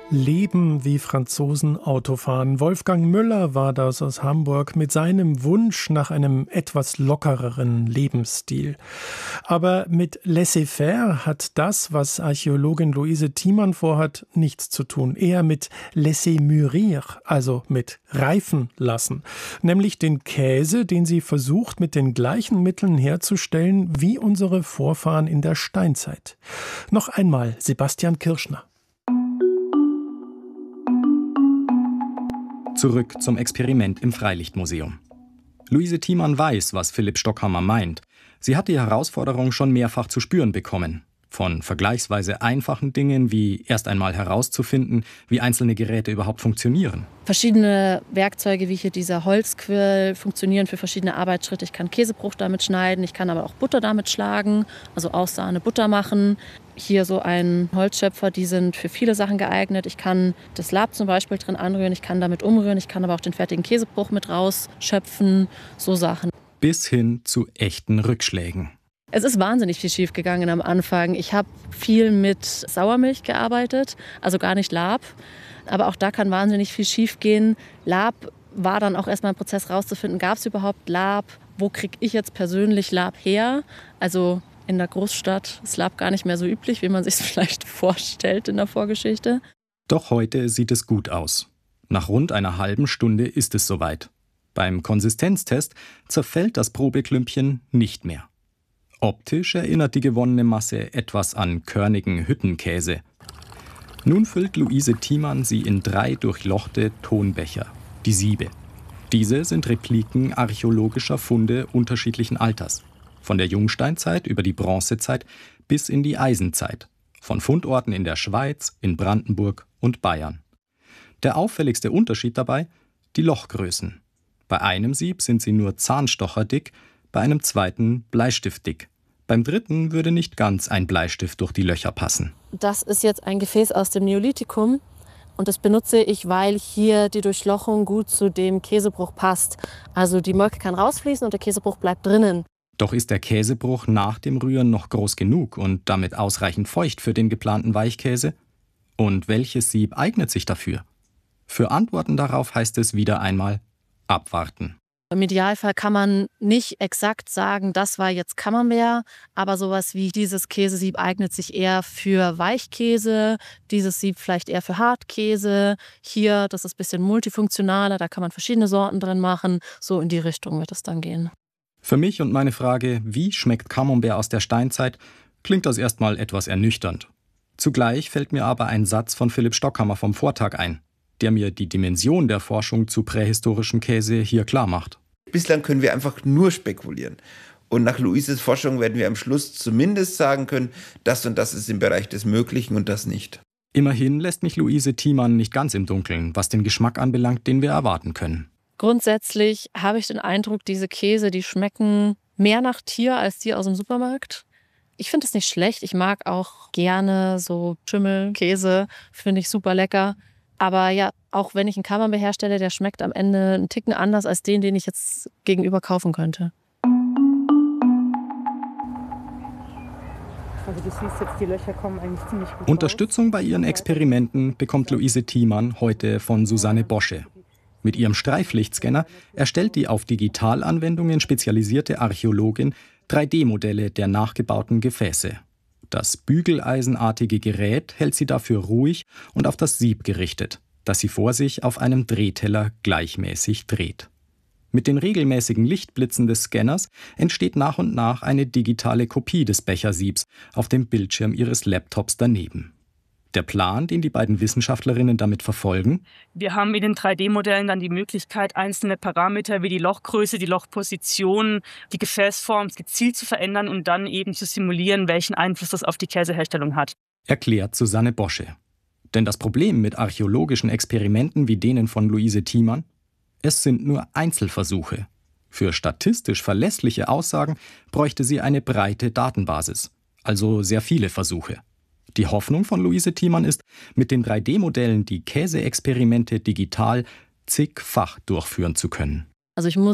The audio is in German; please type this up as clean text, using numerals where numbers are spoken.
Leben wie Franzosen Auto fahren. Wolfgang Müller war das aus Hamburg mit seinem Wunsch nach einem etwas lockereren Lebensstil. Aber mit laissez-faire hat das, was Archäologin Luise Thiemann vorhat, nichts zu tun. Eher mit laisser-mûrir, also mit reifen lassen. Nämlich den Käse, den sie versucht, mit den gleichen Mitteln herzustellen wie unsere Vorfahren in der Steinzeit. Noch einmal Sebastian Kirschner. Zurück zum Experiment im Freilichtmuseum. Luise Thiemann weiß, was Philipp Stockhammer meint. Sie hat die Herausforderung schon mehrfach zu spüren bekommen. Von vergleichsweise einfachen Dingen wie erst einmal herauszufinden, wie einzelne Geräte überhaupt funktionieren. Verschiedene Werkzeuge wie hier dieser Holzquirl funktionieren für verschiedene Arbeitsschritte. Ich kann Käsebruch damit schneiden, ich kann aber auch Butter damit schlagen, also aus Sahne Butter machen. Hier so ein Holzschöpfer, die sind für viele Sachen geeignet. Ich kann das Lab zum Beispiel drin anrühren, ich kann damit umrühren, ich kann aber auch den fertigen Käsebruch mit rausschöpfen, so Sachen. Bis hin zu echten Rückschlägen. Es ist wahnsinnig viel schiefgegangen am Anfang. Ich habe viel mit Sauermilch gearbeitet, also gar nicht Lab. Aber auch da kann wahnsinnig viel schiefgehen. Lab war dann auch erstmal ein Prozess rauszufinden, gab es überhaupt Lab? Wo kriege ich jetzt persönlich Lab her? Also in der Großstadt ist Lab gar nicht mehr so üblich, wie man sich es vielleicht vorstellt in der Vorgeschichte. Doch heute sieht es gut aus. Nach rund einer halben Stunde ist es soweit. Beim Konsistenztest zerfällt das Probeklümpchen nicht mehr. Optisch erinnert die gewonnene Masse etwas an körnigen Hüttenkäse. Nun füllt Luise Thiemann sie in 3 durchlochte Tonbecher, die Siebe. Diese sind Repliken archäologischer Funde unterschiedlichen Alters. Von der Jungsteinzeit über die Bronzezeit bis in die Eisenzeit. Von Fundorten in der Schweiz, in Brandenburg und Bayern. Der auffälligste Unterschied dabei: die Lochgrößen. Bei einem Sieb sind sie nur zahnstocherdick, bei einem zweiten bleistiftdick. Beim dritten würde nicht ganz ein Bleistift durch die Löcher passen. Das ist jetzt ein Gefäß aus dem Neolithikum und das benutze ich, weil hier die Durchlochung gut zu dem Käsebruch passt. Also die Molke kann rausfließen und der Käsebruch bleibt drinnen. Doch ist der Käsebruch nach dem Rühren noch groß genug und damit ausreichend feucht für den geplanten Weichkäse? Und welches Sieb eignet sich dafür? Für Antworten darauf heißt es wieder einmal abwarten. Im Idealfall kann man nicht exakt sagen, das war jetzt Camembert, aber sowas wie dieses Käsesieb eignet sich eher für Weichkäse, dieses Sieb vielleicht eher für Hartkäse. Hier, das ist ein bisschen multifunktionaler, da kann man verschiedene Sorten drin machen. So in die Richtung wird es dann gehen. Für mich und meine Frage, wie schmeckt Camembert aus der Steinzeit, klingt das erstmal etwas ernüchternd. Zugleich fällt mir aber ein Satz von Philipp Stockhammer vom Vortag ein, der mir die Dimension der Forschung zu prähistorischem Käse hier klar macht. Bislang können wir einfach nur spekulieren. Und nach Luises Forschung werden wir am Schluss zumindest sagen können, das und das ist im Bereich des Möglichen und das nicht. Immerhin lässt mich Luise Thiemann nicht ganz im Dunkeln, was den Geschmack anbelangt, den wir erwarten können. Grundsätzlich habe ich den Eindruck, diese Käse, die schmecken mehr nach Tier als die aus dem Supermarkt. Ich finde es nicht schlecht. Ich mag auch gerne so Schimmelkäse, finde ich super lecker. Aber ja, auch wenn ich einen Camembert herstelle, der schmeckt am Ende einen Ticken anders als den ich jetzt gegenüber kaufen könnte. Also du siehst jetzt, die Löcher kommen eigentlich ziemlich gut Unterstützung bei ihren Experimenten bekommt Luise Thiemann heute von Susanne Bosche. Mit ihrem Streiflichtscanner erstellt die auf Digitalanwendungen spezialisierte Archäologin 3D-Modelle der nachgebauten Gefäße. Das bügeleisenartige Gerät hält sie dafür ruhig und auf das Sieb gerichtet, das sie vor sich auf einem Drehteller gleichmäßig dreht. Mit den regelmäßigen Lichtblitzen des Scanners entsteht nach und nach eine digitale Kopie des Bechersiebs auf dem Bildschirm ihres Laptops daneben. Der Plan, den die beiden Wissenschaftlerinnen damit verfolgen: Wir haben in den 3D-Modellen dann die Möglichkeit, einzelne Parameter wie die Lochgröße, die Lochposition, die Gefäßform gezielt zu verändern und dann eben zu simulieren, welchen Einfluss das auf die Käseherstellung hat. Erklärt Susanne Bosche. Denn das Problem mit archäologischen Experimenten wie denen von Luise Thiemann: Es sind nur Einzelversuche. Für statistisch verlässliche Aussagen bräuchte sie eine breite Datenbasis, also sehr viele Versuche. Die Hoffnung von Luise Thiemann ist, mit den 3D-Modellen die Käseexperimente digital zigfach durchführen zu können. Also ich muss